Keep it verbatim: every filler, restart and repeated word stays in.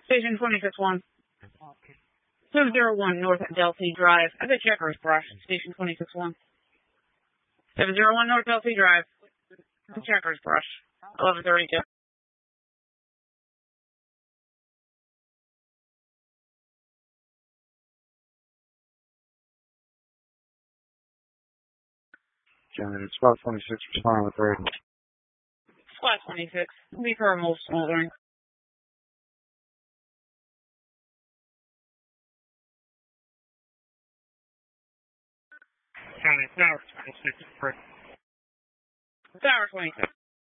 Station twenty-six one. two zero one North Delphi Drive. I bet Checkers Brush. Station twenty-six one. seven zero one North Delphi Drive. Checkers Brush. eleven thirty-two. General, Squad twenty-six, respond with radio. Squad twenty-six. Leave her remote smoldering. County Tower twenty-six. Tower twenty-six.